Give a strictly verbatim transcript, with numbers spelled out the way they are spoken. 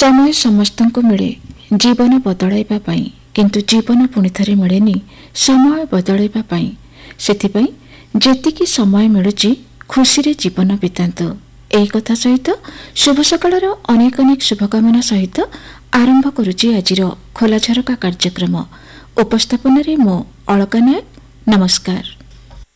ସମୟ ସମସ୍ତଙ୍କୁ ମିଳେ ଜୀବନ ବଦଳାଇବା ପାଇଁ, କିନ୍ତୁ ଜୀବନ ପୁଣି ଥରେ ମିଳେନି ସମୟ ବଦଳାଇବା ପାଇଁ। ସେଥିପାଇଁ ଯେତିକି ସମୟ ମିଳୁଛି ଖୁସିରେ ଜୀବନ ବିତାନ୍ତୁ। ଏହି କଥା ସହିତ ଶୁଭ ସକାଳର ଅନେକ ଅନେକ ଶୁଭକାମନା ସହିତ ଆରମ୍ଭ କରୁଛି ଆଜିର ଖୋଲା ଝରକା କାର୍ଯ୍ୟକ୍ରମ। ଉପସ୍ଥାପନାରେ ମୁଁ ଅଳକା ନାୟକ। ନମସ୍କାର।